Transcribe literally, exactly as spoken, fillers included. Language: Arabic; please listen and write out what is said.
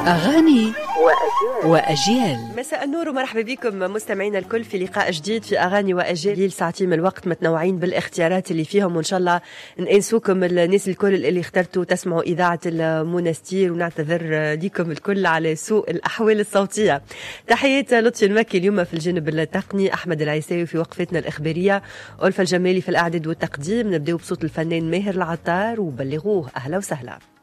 أغاني وأجيال, وأجيال. مساء النور ومرحبا بكم مستمعينا الكل في لقاء جديد في أغاني وأجيال. ساعتين من الوقت متنوعين بالاختيارات اللي فيهم، وإن شاء الله ننسوكم الناس الكل اللي اخترتوا تسمعوا إذاعة المنستير، ونعتذر لكم الكل على سوء الأحوال الصوتية. تحيات لطفي المكي اليوم في الجانب التقني، أحمد العيساوي في وقفتنا الإخبارية، ألفة الجمالي في الإعداد والتقديم. نبدأ بصوت الفنان ماهر العطار وبلغوه أهلا وسهلا.